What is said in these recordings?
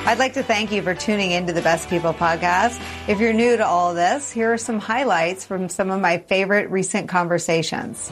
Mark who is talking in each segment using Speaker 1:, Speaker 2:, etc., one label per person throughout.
Speaker 1: I'd like to thank you for tuning into the Best People podcast. If you're new to all of this, here are some highlights from some of my favorite recent conversations.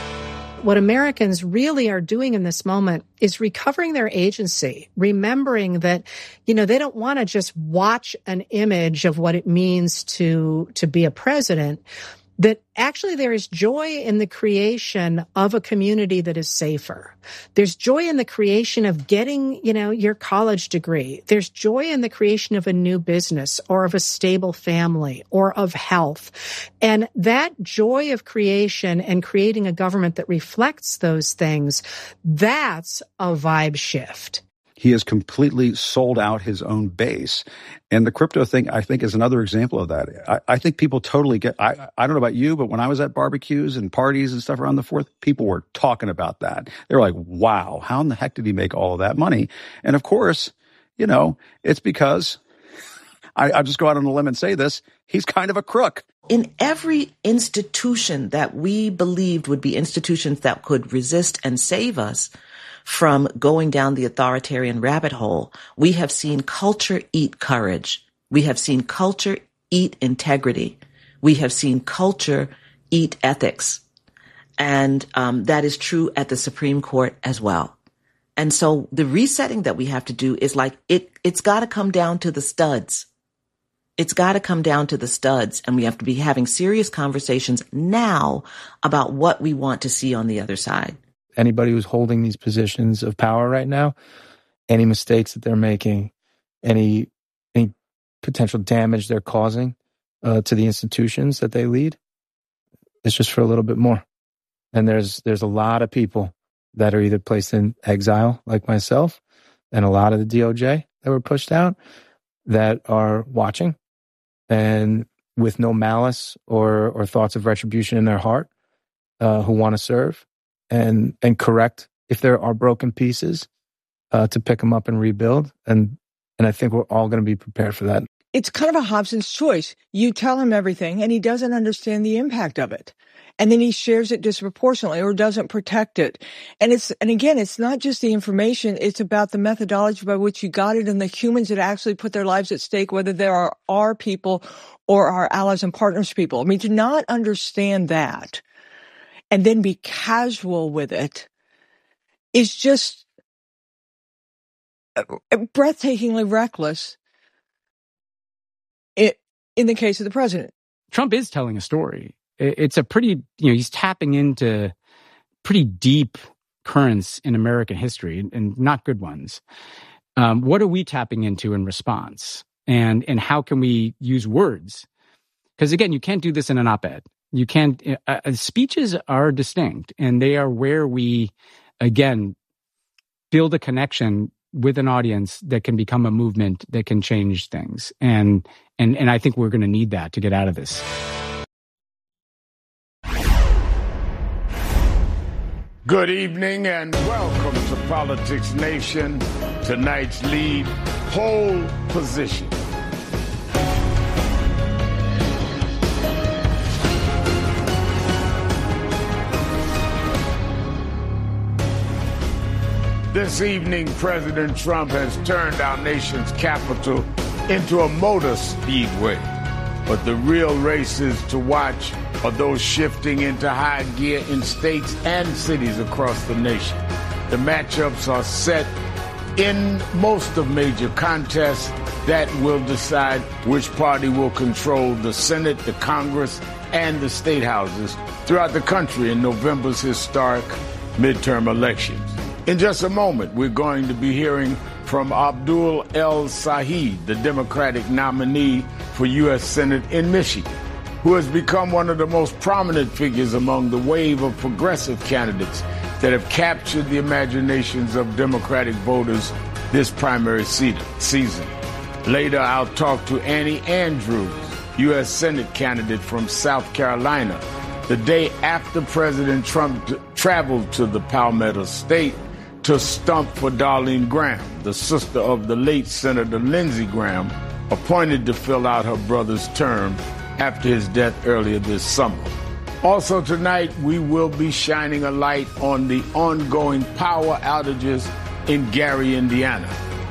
Speaker 2: What Americans really are doing in this moment is recovering their agency, remembering that, they don't want to just watch an image of what it means to be a president, that actually there is joy in the creation of a community that is safer. There's joy in the creation of getting, your college degree. There's joy in the creation of a new business or of a stable family or of health. And that joy of creation and creating a government that reflects those things, that's a vibe shift.
Speaker 3: He has completely sold out his own base. And the crypto thing, I think, is another example of that. I think people totally get, I don't know about you, but when I was at barbecues and parties and stuff around the 4th, people were talking about that. They were like, wow, how in the heck did he make all of that money? And of course, it's because, I'll just go out on a limb and say this, he's kind of a crook.
Speaker 4: In every institution that we believed would be institutions that could resist and save us from going down the authoritarian rabbit hole, we have seen culture eat courage. We have seen culture eat integrity. We have seen culture eat ethics. And that is true at the Supreme Court as well. And so the resetting that we have to do is it's got to come down to the studs. It's got to come down to the studs, and we have to be having serious conversations now about what we want to see on the other side.
Speaker 5: Anybody who's holding these positions of power right now, any mistakes that they're making, any potential damage they're causing to the institutions that they lead, it's just for a little bit more. And there's a lot of people that are either placed in exile, like myself, and a lot of the DOJ that were pushed out, that are watching and with no malice or thoughts of retribution in their heart, who want to serve and correct if there are broken pieces, to pick them up and rebuild. And I think we're all going to be prepared for that.
Speaker 6: It's kind of a Hobson's choice. You tell him everything and he doesn't understand the impact of it. And then he shares it disproportionately or doesn't protect it. And again, it's not just the information. It's about the methodology by which you got it and the humans that actually put their lives at stake, whether they are our people or our allies and partners people. I mean, to not understand that and then be casual with it is just breathtakingly reckless in the case of the president.
Speaker 7: Trump is telling a story. It's a pretty, he's tapping into pretty deep currents in American history and not good ones. What are we tapping into in response? And how can we use words? Because again, you can't do this in an op-ed. You can't, speeches are distinct, and they are where we, again, build a connection with an audience that can become a movement that can change things. And I think we're going to need that to get out of this.
Speaker 8: Good evening and welcome to Politics Nation. Tonight's lead, pole position. This evening, President Trump has turned our nation's capital into a motor speedway. But the real races to watch are those shifting into high gear in states and cities across the nation. The matchups are set in most of major contests that will decide which party will control the Senate, the Congress, and the state houses throughout the country in November's historic midterm elections. In just a moment, we're going to be hearing from Abdul El-Said, the Democratic nominee for U.S. Senate in Michigan, who has become one of the most prominent figures among the wave of progressive candidates that have captured the imaginations of Democratic voters this primary season. Later, I'll talk to Annie Andrews, U.S. Senate candidate from South Carolina, the day after President Trump traveled to the Palmetto State to stump for Darlene Graham, the sister of the late Senator Lindsey Graham, appointed to fill out her brother's term after his death earlier this summer. Also tonight, we will be shining a light on the ongoing power outages in Gary, Indiana.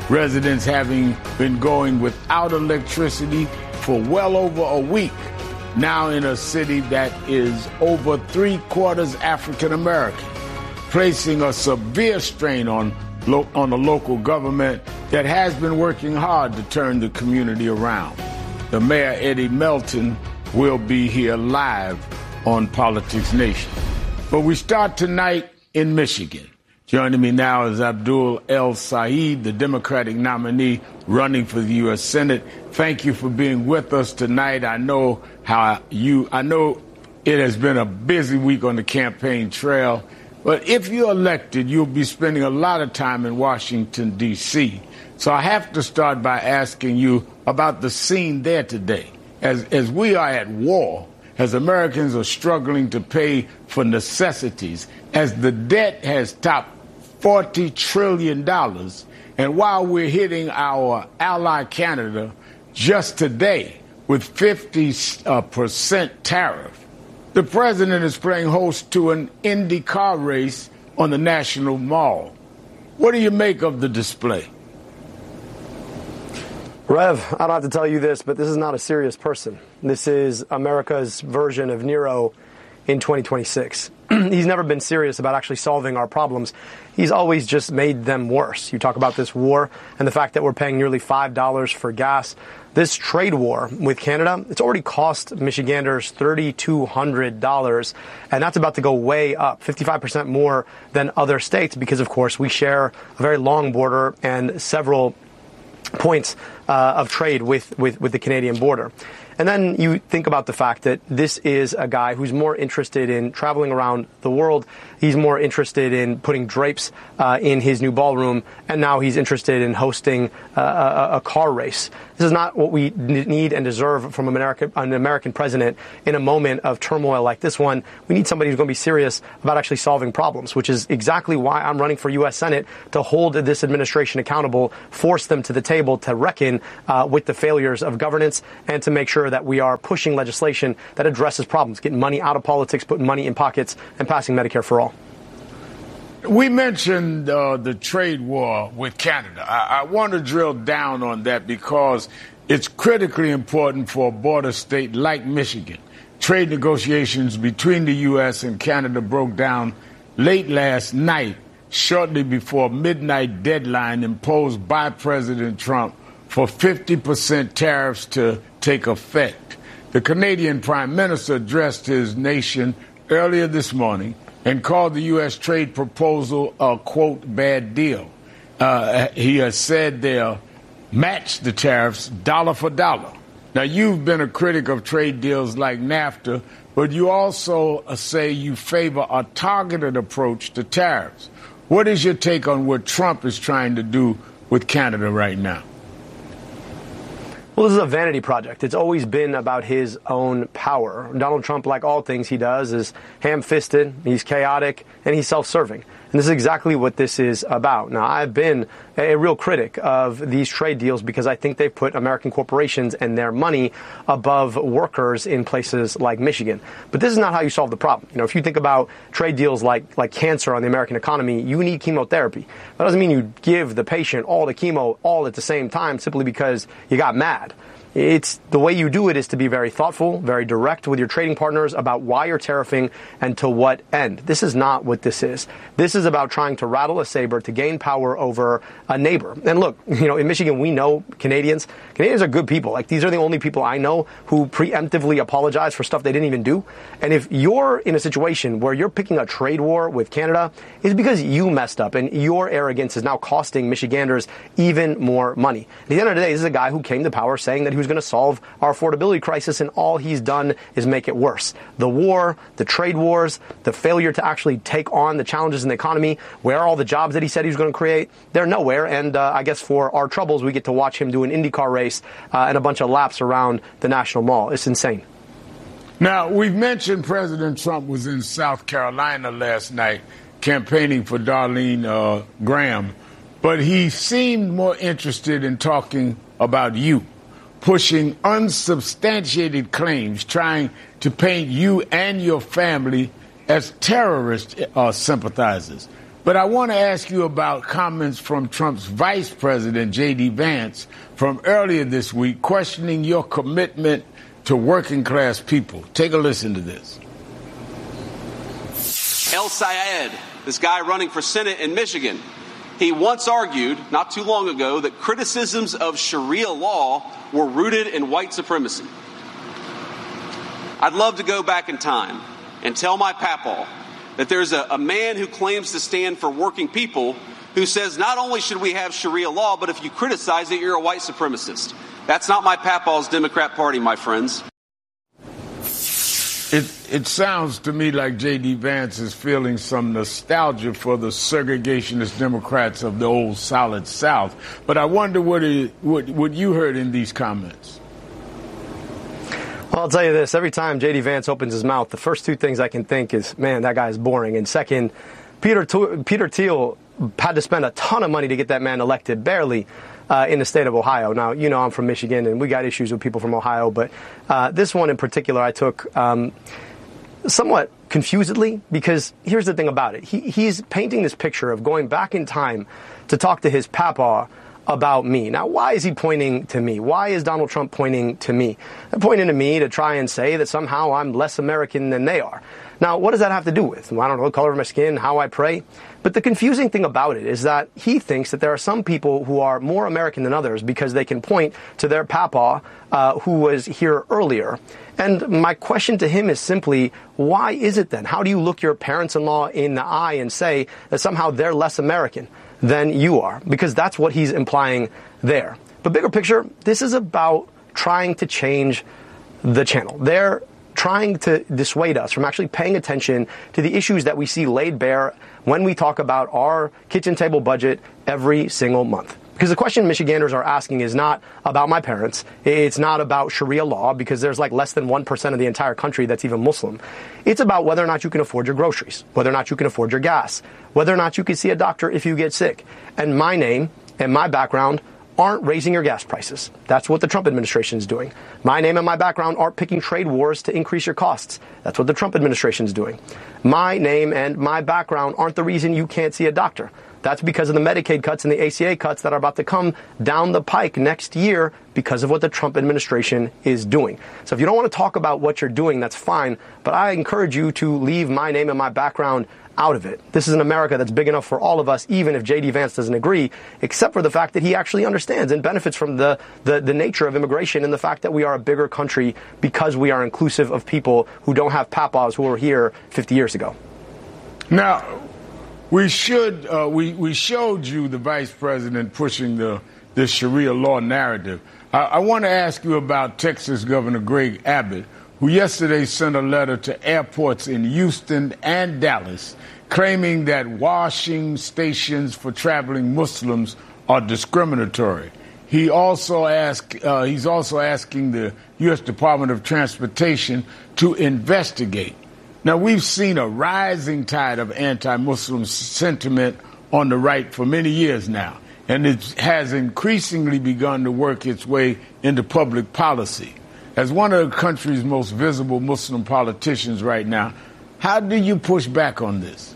Speaker 8: residents having been going without electricity for well over a week, now in a city that is over 3/4 African American, placing a severe strain on the local government that has been working hard to turn the community around. The mayor, Eddie Melton, will be here live on Politics Nation. But we start tonight in Michigan. Joining me now is Abdul El-Sayed, the Democratic nominee running for the U.S. Senate. Thank you for being with us tonight. I know it has been a busy week on the campaign trail, but if you're elected, you'll be spending a lot of time in Washington, D.C. So I have to start by asking you about the scene there today. As we are at war, as Americans are struggling to pay for necessities, as the debt has topped $40 trillion, and while we're hitting our ally Canada just today with 50% tariff, the president is playing host to an Indy car race on the National Mall. What do you make of the display?
Speaker 9: Rev, I don't have to tell you this, but this is not a serious person. This is America's version of Nero in 2026. He's never been serious about actually solving our problems. He's always just made them worse. You talk about this war and the fact that we're paying nearly $5 for gas. This trade war with Canada, it's already cost Michiganders $3,200, and that's about to go way up, 55% more than other states because, of course, we share a very long border and several points of trade with the Canadian border. And then you think about the fact that this is a guy who's more interested in traveling around the world. He's more interested in putting drapes in his new ballroom, and now he's interested in hosting a car race. This is not what we need and deserve from an American president in a moment of turmoil like this one. We need somebody who's going to be serious about actually solving problems, which is exactly why I'm running for U.S. Senate, to hold this administration accountable, force them to the table to reckon with the failures of governance, and to make sure that we are pushing legislation that addresses problems, getting money out of politics, putting money in pockets, and passing Medicare for all.
Speaker 8: We mentioned the trade war with Canada. I want to drill down on that because it's critically important for a border state like Michigan. Trade negotiations between the U.S. and Canada broke down late last night, shortly before midnight deadline imposed by President Trump for 50% tariffs to take effect. The Canadian Prime Minister addressed his nation earlier this morning and called the U.S. trade proposal a, quote, bad deal. He has said they'll match the tariffs dollar for dollar. Now, you've been a critic of trade deals like NAFTA, but you also say you favor a targeted approach to tariffs. What is your take on what Trump is trying to do with Canada right now?
Speaker 9: Well, this is a vanity project. It's always been about his own power. Donald Trump, like all things he does, is ham-fisted, he's chaotic, and he's self-serving. And this is exactly what this is about. Now, I've been a real critic of these trade deals because I think they've put American corporations and their money above workers in places like Michigan. But this is not how you solve the problem. You know, if you think about trade deals like cancer on the American economy, you need chemotherapy. That doesn't mean you give the patient all the chemo all at the same time simply because you got mad. It's the way you do it is to be very thoughtful, very direct with your trading partners about why you're tariffing and to what end. This is not what this is. This is about trying to rattle a saber to gain power over a neighbor. And look, you know, in Michigan, we know Canadians are good people. Like, these are the only people I know who preemptively apologize for stuff they didn't even do. And if you're in a situation where you're picking a trade war with Canada, it's because you messed up and your arrogance is now costing Michiganders even more money. At the end of the day, this is a guy who came to power saying that he was going to solve our affordability crisis, and all he's done is make it worse. The war, the trade wars, the failure to actually take on the challenges in the economy, where are all the jobs that he said he was going to create? They're nowhere, and I guess for our troubles, we get to watch him do an IndyCar race and a bunch of laps around the National Mall. It's insane.
Speaker 8: Now, we've mentioned President Trump was in South Carolina last night campaigning for Darlene Graham, but he seemed more interested in talking about you, pushing unsubstantiated claims, trying to paint you and your family as terrorist sympathizers. But I want to ask you about comments from Trump's vice president, J.D. Vance, from earlier this week, questioning your commitment to working class people. Take a listen to this.
Speaker 10: El Sayed, this guy running for Senate in Michigan, he once argued, not too long ago, that criticisms of Sharia law were rooted in white supremacy. I'd love to go back in time and tell my papaw that there's a man who claims to stand for working people who says not only should we have Sharia law, but if you criticize it, you're a white supremacist. That's not my papaw's Democrat Party, my friends.
Speaker 8: It sounds to me like J.D. Vance is feeling some nostalgia for the segregationist Democrats of the old solid South. But I wonder what you heard in these comments.
Speaker 9: Well, I'll tell you this. Every time J.D. Vance opens his mouth, the first two things I can think is, man, that guy's boring. And second, Peter Thiel had to spend a ton of money to get that man elected, barely, in the state of Ohio. Now, you know I'm from Michigan, and we got issues with people from Ohio. But this one in particular I took somewhat confusedly, because here's the thing about it. He's painting this picture of going back in time to talk to his papaw about me. Now, why is he pointing to me? Why is Donald Trump pointing to me? They're pointing to me to try and say that somehow I'm less American than they are. Now, what does that have to do with? I don't know, the color of my skin, how I pray. But the confusing thing about it is that he thinks that there are some people who are more American than others because they can point to their papaw who was here earlier. And my question to him is simply, why is it then? How do you look your parents-in-law in the eye and say that somehow they're less American than you are? Because that's what he's implying there. But bigger picture, this is about trying to change the channel. They're trying to dissuade us from actually paying attention to the issues that we see laid bare when we talk about our kitchen table budget every single month. Because the question Michiganders are asking is not about my parents. It's not about Sharia law, because there's like less than 1% of the entire country that's even Muslim. It's about whether or not you can afford your groceries, whether or not you can afford your gas, whether or not you can see a doctor if you get sick. And my name and my background aren't raising your gas prices. That's what the Trump administration is doing. My name and my background aren't picking trade wars to increase your costs. That's what the Trump administration is doing. My name and my background aren't the reason you can't see a doctor. That's because of the Medicaid cuts and the ACA cuts that are about to come down the pike next year because of what the Trump administration is doing. So if you don't want to talk about what you're doing, that's fine. But I encourage you to leave my name and my background out of it. This is an America that's big enough for all of us, even if J.D. Vance doesn't agree, except for the fact that he actually understands and benefits from the nature of immigration and the fact that we are a bigger country because we are inclusive of people who don't have papaws who were here 50 years ago.
Speaker 8: Now, we showed you the vice president pushing the Sharia law narrative. I want to ask you about Texas Governor Greg Abbott, who yesterday sent a letter to airports in Houston and Dallas claiming that washing stations for traveling Muslims are discriminatory. He's also asking the U.S. Department of Transportation to investigate. Now, we've seen a rising tide of anti-Muslim sentiment on the right for many years now, and it has increasingly begun to work its way into public policy. As one of the country's most visible Muslim politicians right now, how do you push back on this?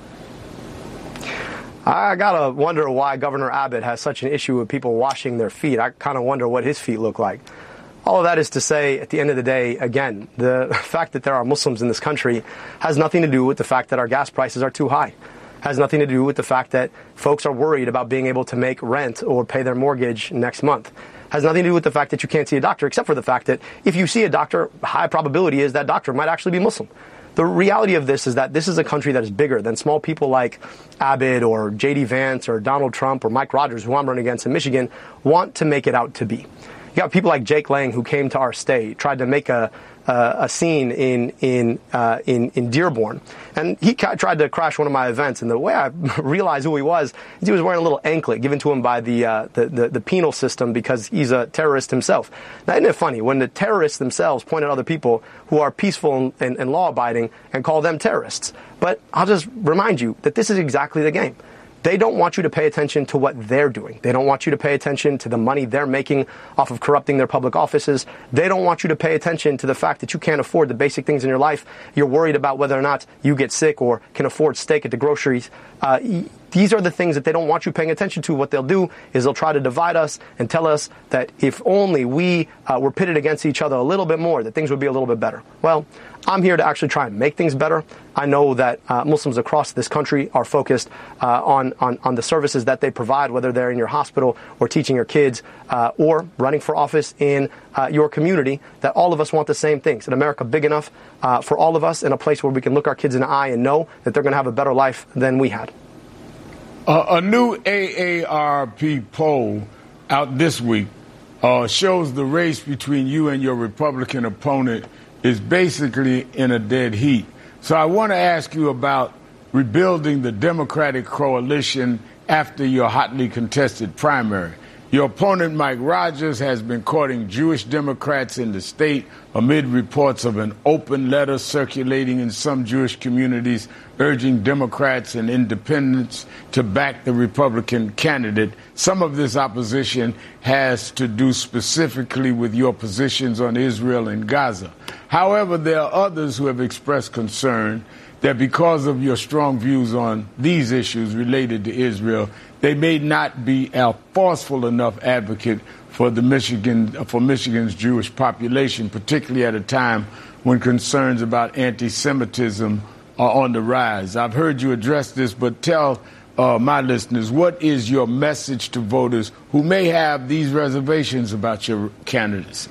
Speaker 9: I gotta wonder why Governor Abbott has such an issue with people washing their feet. I kind of wonder what his feet look like. All of that is to say, at the end of the day, again, the fact that there are Muslims in this country has nothing to do with the fact that our gas prices are too high. Has nothing to do with the fact that folks are worried about being able to make rent or pay their mortgage next month. Has nothing to do with the fact that you can't see a doctor, except for the fact that if you see a doctor, high probability is that doctor might actually be Muslim. The reality of this is that this is a country that is bigger than small people like Abbott or J.D. Vance or Donald Trump or Mike Rogers, who I'm running against in Michigan, want to make it out to be. You got people like Jake Lang, who came to our state, tried to make a scene in Dearborn, and he tried to crash one of my events. And the way I realized who he was is he was wearing a little anklet given to him by the penal system because he's a terrorist himself. Now, isn't it funny when the terrorists themselves point at other people who are peaceful and law-abiding and call them terrorists? But I'll just remind you that this is exactly the game. They don't want you to pay attention to what they're doing. They don't want you to pay attention to the money they're making off of corrupting their public offices. They don't want you to pay attention to the fact that you can't afford the basic things in your life. You're worried about whether or not you get sick or can afford steak at the groceries. These are the things that they don't want you paying attention to. What they'll do is they'll try to divide us and tell us that if only we were pitted against each other a little bit more, that things would be a little bit better. Well, I'm here to actually try and make things better. I know that Muslims across this country are focused on the services that they provide, whether they're in your hospital or teaching your kids or running for office in your community, that all of us want the same things. An America big enough for all of us, and a place where we can look our kids in the eye and know that they're going to have a better life than we had.
Speaker 8: A new AARP poll out this week shows the race between you and your Republican opponent is basically in a dead heat. So I want to ask you about rebuilding the Democratic coalition after your hotly contested primary. Your opponent, Mike Rogers, has been courting Jewish Democrats in the state amid reports of an open letter circulating in some Jewish communities urging Democrats and independents to back the Republican candidate. Some of this opposition has to do specifically with your positions on Israel and Gaza. However, there are others who have expressed concern that because of your strong views on these issues related to Israel, they may not be a forceful enough advocate for Michigan's Jewish population, particularly at a time when concerns about anti-Semitism are on the rise. I've heard you address this, but tell my listeners, what is your message to voters who may have these reservations about your candidacy?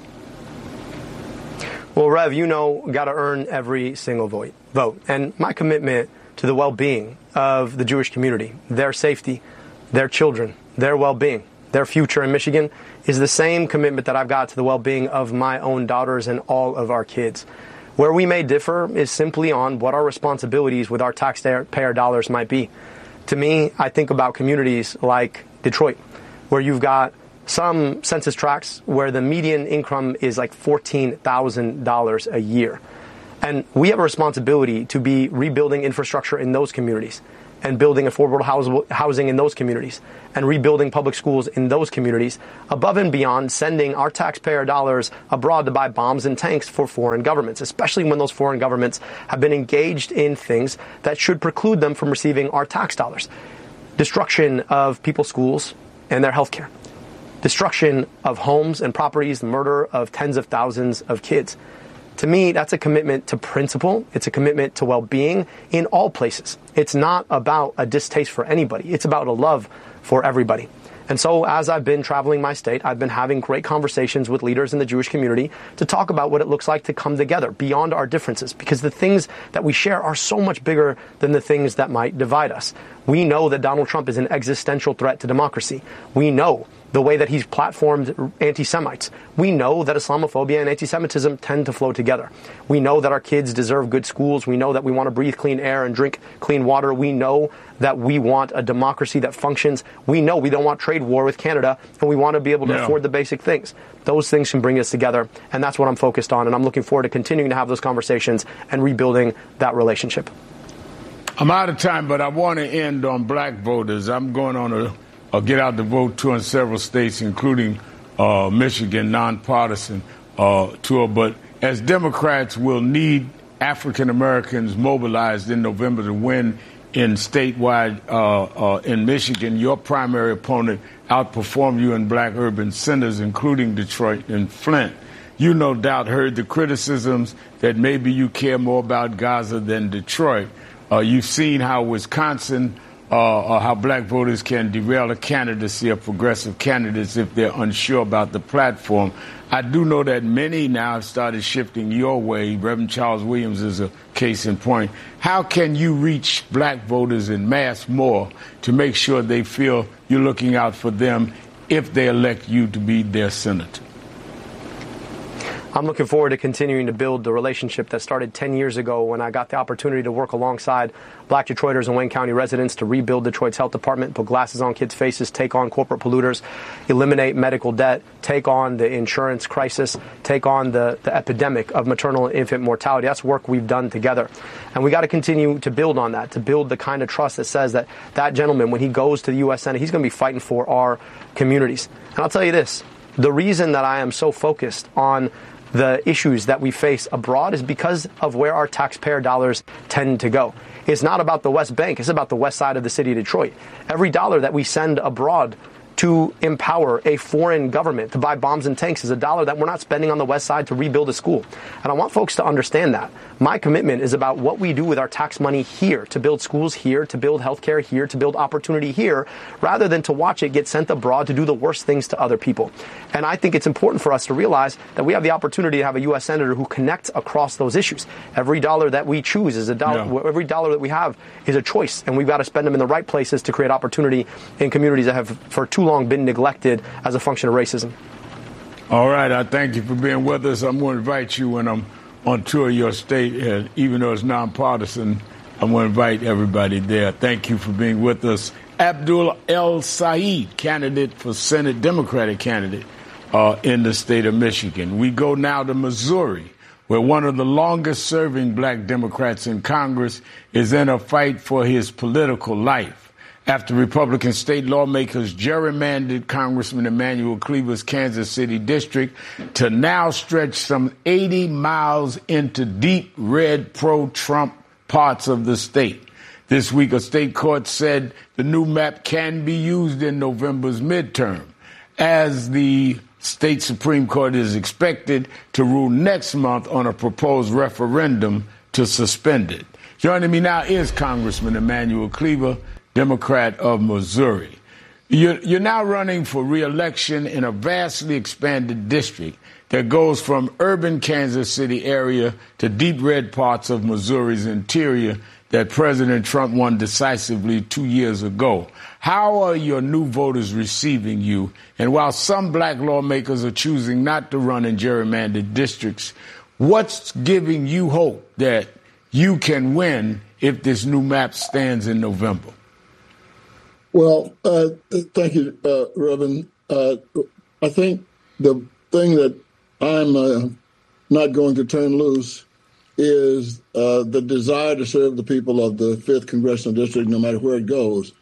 Speaker 9: Well, Rev, you know, got to earn every single vote. And my commitment to the well-being of the Jewish community, their safety, their children, their well-being, their future in Michigan is the same commitment that I've got to the well-being of my own daughters and all of our kids. Where we may differ is simply on what our responsibilities with our taxpayer dollars might be. To me, I think about communities like Detroit, where you've got some census tracts where the median income is like $14,000 a year. And we have a responsibility to be rebuilding infrastructure in those communities and building affordable housing in those communities and rebuilding public schools in those communities, above and beyond sending our taxpayer dollars abroad to buy bombs and tanks for foreign governments, especially when those foreign governments have been engaged in things that should preclude them from receiving our tax dollars. Destruction of people's schools and their health care. Destruction of homes and properties, the murder of tens of thousands of kids. To me, that's a commitment to principle. It's a commitment to well-being in all places. It's not about a distaste for anybody. It's about a love for everybody. And so as I've been traveling my state, I've been having great conversations with leaders in the Jewish community to talk about what it looks like to come together beyond our differences, because the things that we share are so much bigger than the things that might divide us. We know that Donald Trump is an existential threat to democracy. We know the way that he's platformed anti-Semites. We know that Islamophobia and anti-Semitism tend to flow together. We know that our kids deserve good schools. We know that we want to breathe clean air and drink clean water. We know that we want a democracy that functions. We know we don't want trade war with Canada, and we want to be able to afford the basic things. Those things can bring us together, and that's what I'm focused on, and I'm looking forward to continuing to have those conversations and rebuilding that relationship.
Speaker 8: I'm out of time, but I want to end on black voters. I'm going on a Get Out the Vote tour in several states, including Michigan, nonpartisan tour. But as Democrats will need African Americans mobilized in November to win in statewide in Michigan, your primary opponent outperformed you in black urban centers, including Detroit and Flint. You no doubt heard the criticisms that maybe you care more about Gaza than Detroit. You've seen how Wisconsin how black voters can derail a candidacy of progressive candidates if they're unsure about the platform. I do know that many now have started shifting your way. Reverend Charles Williams is a case in point. How can you reach black voters en masse more to make sure they feel you're looking out for them if they elect you to be their senator?
Speaker 9: I'm looking forward to continuing to build the relationship that started 10 years ago when I got the opportunity to work alongside Black Detroiters and Wayne County residents to rebuild Detroit's health department, put glasses on kids' faces, take on corporate polluters, eliminate medical debt, take on the insurance crisis, take on the epidemic of maternal and infant mortality. That's work we've done together. And we got to continue to build on that, to build the kind of trust that says that that gentleman, when he goes to the U.S. Senate, he's going to be fighting for our communities. And I'll tell you this, the reason that I am so focused on the issues that we face abroad is because of where our taxpayer dollars tend to go. It's not about the West Bank. It's about the west side of the city of Detroit. Every dollar that we send abroad to empower a foreign government to buy bombs and tanks is a dollar that we're not spending on the west side to rebuild a school. And I want folks to understand that. My commitment is about what we do with our tax money here, to build schools here, to build healthcare here, to build opportunity here, rather than to watch it get sent abroad to do the worst things to other people. And I think it's important for us to realize that we have the opportunity to have a U.S. Senator who connects across those issues. Every dollar that we choose is a dollar. Yeah. Every dollar that we have is a choice, and we've got to spend them in the right places to create opportunity in communities that have for too long been neglected as a function of racism.
Speaker 8: All right. I thank you for being with us. I'm going to invite you when I'm on tour of your state, even though it's nonpartisan. I'm going to invite everybody there. Thank you for being with us. Abdul El Said, candidate for Senate, Democratic candidate in the state of Michigan. We go now to Missouri, where one of the longest serving black Democrats in Congress is in a fight for his political life after Republican state lawmakers gerrymandered Congressman Emanuel Cleaver's Kansas City district to now stretch some 80 miles into deep red pro-Trump parts of the state. This week, a state court said the new map can be used in November's midterm, as the state Supreme Court is expected to rule next month on a proposed referendum to suspend it. Joining me now is Congressman Emanuel Cleaver, Democrat of Missouri. You're now running for re-election in a vastly expanded district that goes from urban Kansas City area to deep red parts of Missouri's interior that President Trump won decisively 2 years ago. How are your new voters receiving you? And while some black lawmakers are choosing not to run in gerrymandered districts, what's giving you hope that you can win if this new map stands in November?
Speaker 11: Well, thank you, Reverend. I think the thing that I'm not going to turn loose is the desire to serve the people of the 5th Congressional District, no matter where it goes.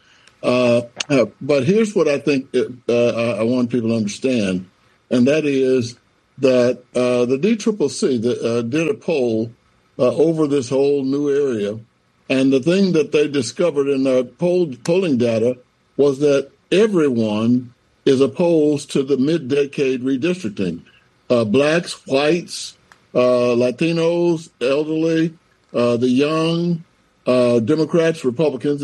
Speaker 11: But here's what I think I want people to understand, and that is that the DCCC did a poll over this whole new area, and the thing that they discovered in their polling data was that everyone is opposed to the mid-decade redistricting. Blacks, whites, Latinos, elderly, the young, Democrats, Republicans,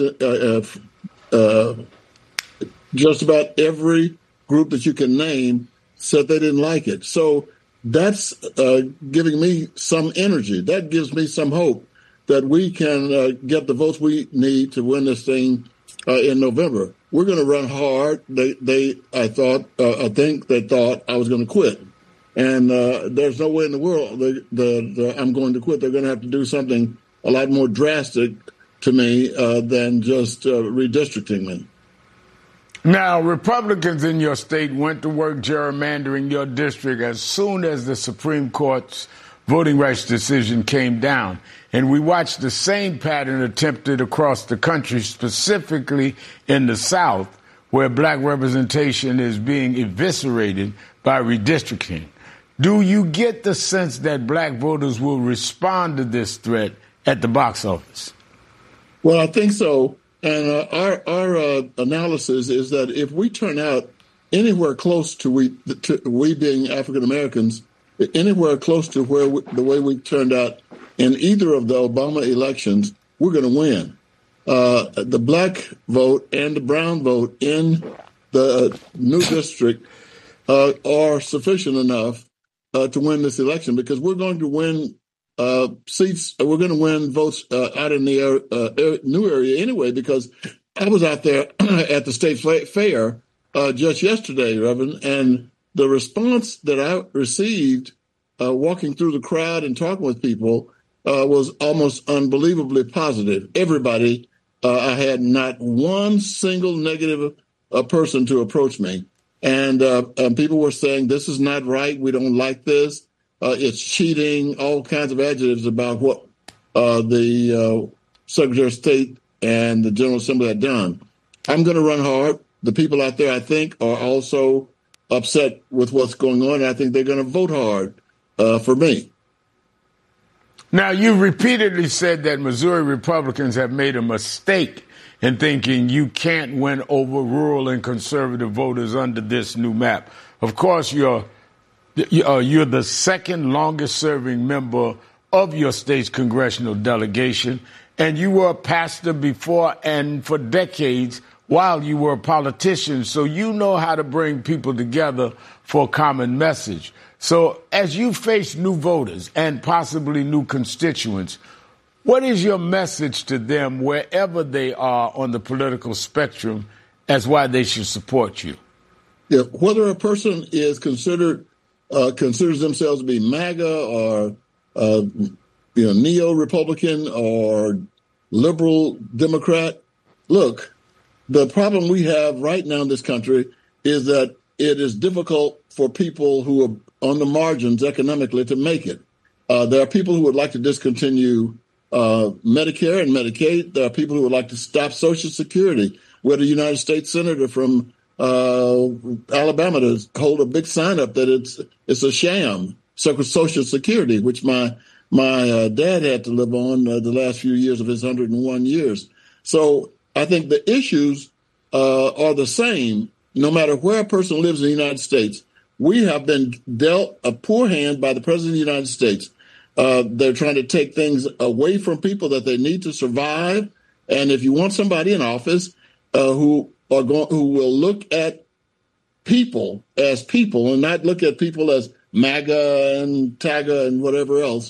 Speaker 11: just about every group that you can name said they didn't like it. So that's giving me some energy. That gives me some hope that we can get the votes we need to win this thing in November. We're going to run hard. I think they thought I was going to quit. And there's no way in the world I'm going to quit. They're going to have to do something a lot more drastic to me than just redistricting me.
Speaker 8: Now, Republicans in your state went to work gerrymandering your district as soon as the Supreme Court's voting rights decision came down. And we watched the same pattern attempted across the country, specifically in the South, where black representation is being eviscerated by redistricting. Do you get the sense that black voters will respond to this threat at the box office?
Speaker 11: Well, I think so. And our analysis is that if we turn out anywhere close to we being African Americans, anywhere close to the way we turned out in either of the Obama elections, we're going to win. The black vote and the brown vote in the new district are sufficient enough to win this election, because we're going to win seats. We're going to win votes out in the new area anyway, because I was out there at the state fair just yesterday, Reverend, and the response that I received walking through the crowd and talking with people was almost unbelievably positive. Everybody, I had not one single negative person to approach me. And people were saying, this is not right. We don't like this. It's cheating, all kinds of adjectives about what the Secretary of State and the General Assembly had done. I'm going to run hard. The people out there, I think, are also upset with what's going on. And I think they're going to vote hard for me.
Speaker 8: Now, you've repeatedly said that Missouri Republicans have made a mistake in thinking you can't win over rural and conservative voters under this new map. Of course, you're the second longest serving member of your state's congressional delegation, and you were a pastor before and for decades while you were a politician, so you know how to bring people together for a common message. So as you face new voters and possibly new constituents, what is your message to them wherever they are on the political spectrum as why they should support you?
Speaker 11: Yeah, whether a person is considers themselves to be MAGA or neo-Republican or liberal Democrat, look, the problem we have right now in this country is that it is difficult for people who are on the margins economically to make it. There are people who would like to discontinue Medicare and Medicaid. There are people who would like to stop Social Security. We had a United States senator from Alabama to hold a big sign up that it's a sham, Social Security, which my dad had to live on the last few years of his 101 years. So I think the issues are the same no matter where a person lives in the United States. We have been dealt a poor hand by the President of the United States. They're trying to take things away from people that they need to survive. And if you want somebody in office who will look at people as people and not look at people as MAGA and TAGA and whatever else,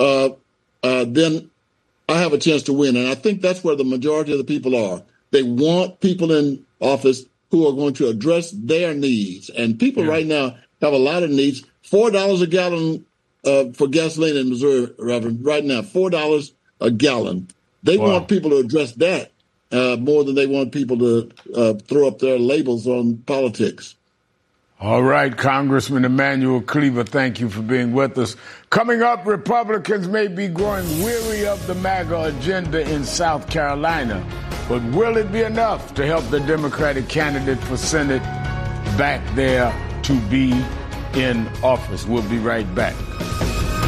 Speaker 11: then I have a chance to win. And I think that's where the majority of the people are. They want people in office who are going to address their needs. And people right now have a lot of needs. $4 a gallon for gasoline in Missouri, Reverend, right now, $4 a gallon. They want people to address that more than they want people to throw up their labels on politics.
Speaker 8: All right, Congressman Emanuel Cleaver, thank you for being with us. Coming up, Republicans may be growing weary of the MAGA agenda in South Carolina, but will it be enough to help the Democratic candidate for Senate back there to be in office? We'll be right back.